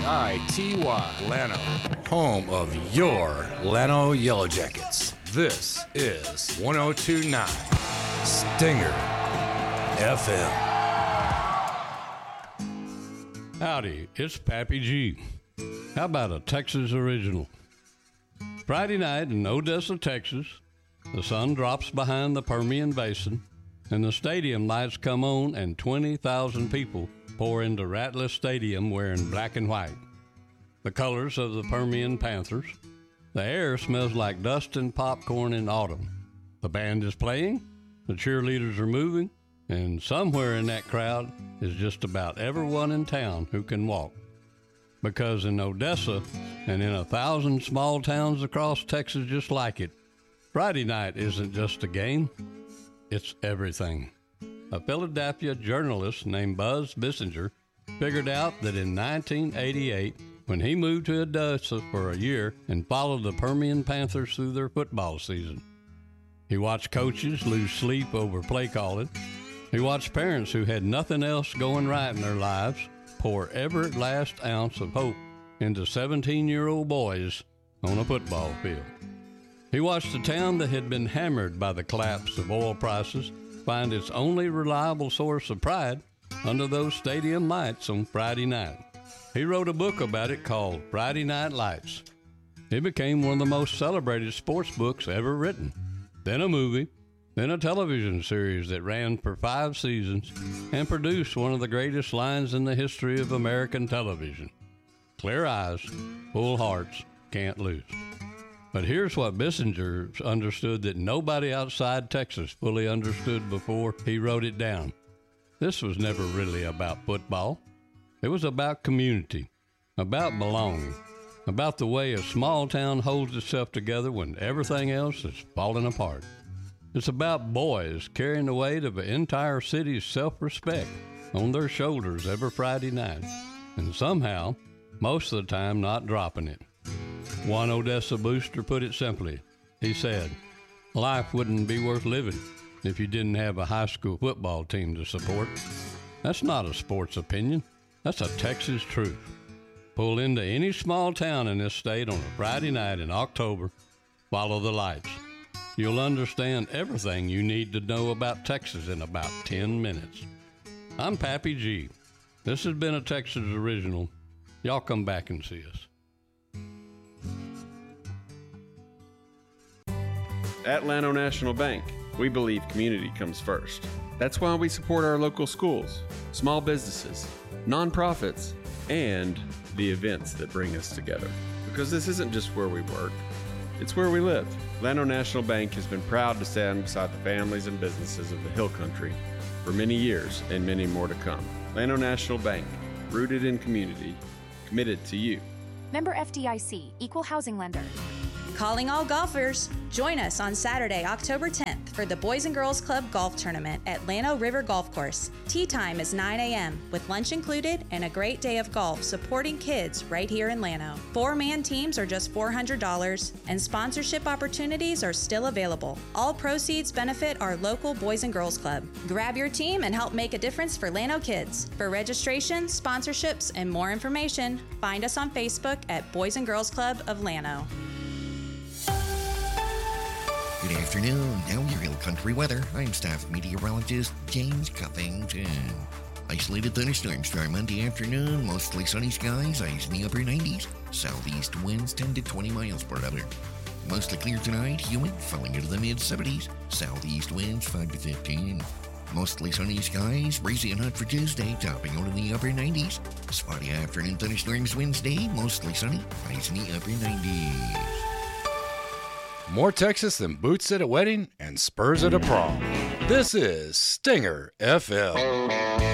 Llano, home of your Llano Yellow Jackets. This is 102.9 Stinger FM. Howdy, it's Pappy G. How about a Texas original? Friday night in Odessa, Texas, the sun drops behind the Permian Basin, and the stadium lights come on, and 20,000 people pour into Ratliff Stadium wearing black and white, the colors of the Permian Panthers. The air smells like dust and popcorn in autumn. The band is playing, the cheerleaders are moving, and somewhere in that crowd is just about everyone in town who can walk. Because in Odessa and in 1,000 small towns across Texas just like it, Friday night isn't just a game, it's everything. A Philadelphia journalist named Buzz Bissinger figured out that in 1988, when he moved to Odessa for a year and followed the Permian Panthers through their football season, he watched coaches lose sleep over play calling. He watched parents who had nothing else going right in their lives pour every last ounce of hope into 17-year-old boys on a football field. He watched a town that had been hammered by the collapse of oil prices find its only reliable source of pride under those stadium lights on Friday night. He wrote a book about it called Friday Night Lights. It became one of the most celebrated sports books ever written. Then a movie, then a television series that ran for 5 seasons and produced one of the greatest lines in the history of American television. Clear eyes, full hearts, can't lose. But here's what Bissinger understood that nobody outside Texas fully understood before he wrote it down. This was never really about football. It was about community, about belonging, about the way a small town holds itself together when everything else is falling apart. It's about boys carrying the weight of an entire city's self-respect on their shoulders every Friday night, and somehow, most of the time, not dropping it. One Odessa booster put it simply. He said, "Life wouldn't be worth living if you didn't have a high school football team to support." That's not a sports opinion. That's a Texas truth. Pull into any small town in this state on a Friday night in October. Follow the lights. You'll understand everything you need to know about Texas in about 10 minutes. I'm Pappy G. This has been a Texas original. Y'all come back and see us. At Llano National Bank, we believe community comes first. That's why we support our local schools, small businesses, nonprofits, and the events that bring us together. Because this isn't just where we work, it's where we live. Llano National Bank has been proud to stand beside the families and businesses of the Hill Country for many years and many more to come. Llano National Bank, rooted in community, committed to you. Member FDIC, Equal Housing Lender. Calling all golfers. Join us on Saturday, October 10th for the Boys and Girls Club Golf Tournament at Llano River Golf Course. Tee time is 9 a.m. with lunch included and a great day of golf supporting kids right here in Llano. 4-man teams are just $400 and sponsorship opportunities are still available. All proceeds benefit our local Boys and Girls Club. Grab your team and help make a difference for Llano kids. For registration, sponsorships, and more information, find us on Facebook at Boys and Girls Club of Llano. Good afternoon. Now your Hill Country weather. I'm staff meteorologist James Cuffington. Isolated thunderstorms start Monday afternoon. Mostly sunny skies. Highs in the upper 90s. Southeast winds 10 to 20 miles per hour. Mostly clear tonight. Humid, falling into the mid 70s. Southeast winds 5 to 15. Mostly sunny skies. Breezy and hot for Tuesday, topping out in the upper 90s. Spotty afternoon thunderstorms Wednesday. Mostly sunny. Highs in the upper 90s. More Texas than boots at a wedding and spurs at a prom. This is Stinger FM.